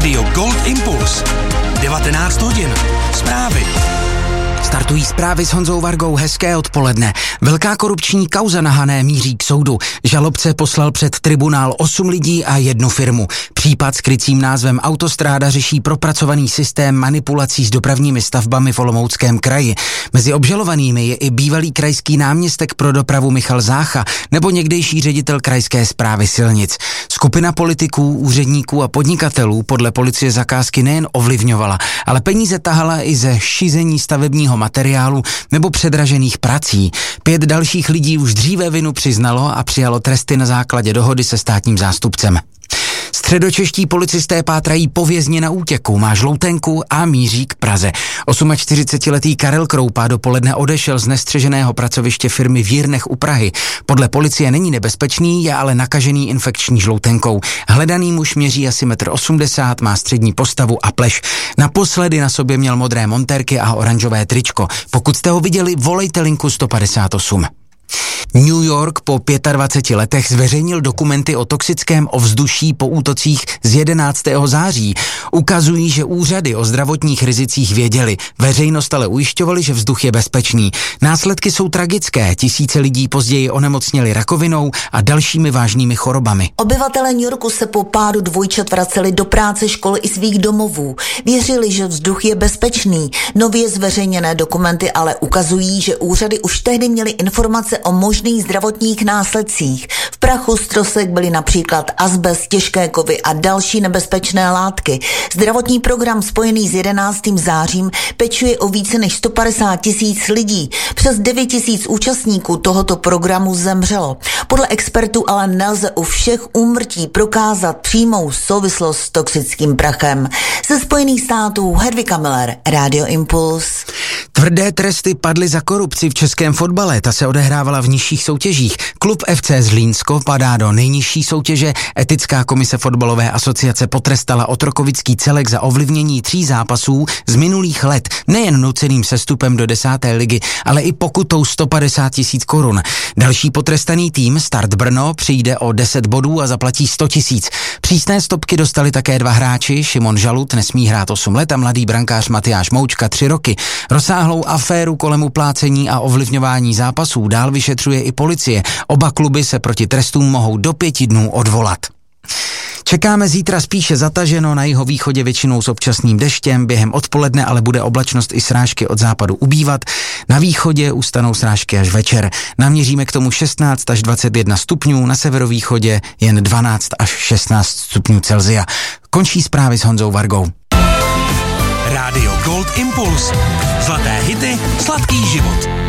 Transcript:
Rádio Gold Impuls. 19 hodin. Zprávy. Startují zprávy s Honzou Vargou. Hezké odpoledne. Velká korupční kauza na Hané míří k soudu. Žalobce poslal před tribunál 8 lidí a 1 firmu. Případ s krycím názvem Autostráda řeší propracovaný systém manipulací s dopravními stavbami v Olomouckém kraji. Mezi obžalovanými je i bývalý krajský náměstek pro dopravu Michal Zácha nebo někdejší ředitel krajské správy silnic. Skupina politiků, úředníků a podnikatelů podle policie zakázky nejen ovlivňovala, ale peníze tahala i ze šizení stavebního materiálu nebo předražených prací. 5 dalších lidí už dříve vinu přiznalo a přijalo tresty na základě dohody se státním zástupcem. Středočeští policisté pátrají po vězni na útěku, má žloutenku a míří k Praze. 48letý Karel Kroupa dopoledne odešel z nestřeženého pracoviště firmy v Jirnech u Prahy. Podle policie není nebezpečný, je ale nakažený infekční žloutenkou. Hledaný muž měří asi 1,80 m, má střední postavu a pleš. Naposledy na sobě měl modré montérky a oranžové tričko. Pokud jste ho viděli, volejte linku 158. New York po 25 letech zveřejnil dokumenty o toxickém ovzduší po útocích z 11. září. Ukazují, že úřady o zdravotních rizicích věděly. Veřejnost ale ujišťovali, že vzduch je bezpečný. Následky jsou tragické. Tisíce lidí později onemocněli rakovinou a dalšími vážnými chorobami. Obyvatelé New Yorku se po pádu dvojčat vraceli do práce, školy i svých domovů. Věřili, že vzduch je bezpečný. Nově zveřejněné dokumenty ale ukazují, že úřady už tehdy měly informace o možných zdravotních následcích. V prachu z trosek byly například azbest, těžké kovy a další nebezpečné látky. Zdravotní program spojený s 11. zářím pečuje o více než 150 000 lidí. Přes 9 000 účastníků tohoto programu zemřelo. Podle expertů ale nelze u všech úmrtí prokázat přímou souvislost s toxickým prachem. Ze Spojených států Hedvika Miller, Radio Impuls. Tvrdé tresty padly za korupci v českém fotbale. Ta se odehrávala v nižších soutěžích. Klub FC Zlínsko padá do nejnižší soutěže. Etická komise fotbalové asociace potrestala Otrokovický Celek za ovlivnění 3 zápasů z minulých let. Nejen nuceným sestupem do 10. ligy, ale i pokutou 150 000 korun. Další potrestaný tým, Start Brno, přijde o 10 bodů a zaplatí 100 000. Přísné stopky dostali také 2 hráči. Šimon Žalut nesmí hrát 8 let a mladý brankář Matyáš Moučka 3 roky. Rozsáhlou aféru kolem uplácení a ovlivňování zápasů dál vyšetřuje i policie. Oba kluby se proti trestům mohou do 5 dnů odvolat. Čekáme zítra spíše zataženo, na jihovýchodě většinou s občasným deštěm, během odpoledne ale bude oblačnost i srážky od západu ubývat. Na východě ustanou srážky až večer. Naměříme k tomu 16 až 21 stupňů, na severovýchodě jen 12 až 16 stupňů Celsia. Končí zprávy s Honzou Vargou. Rádio Gold Impuls. Zlaté hity, sladký život.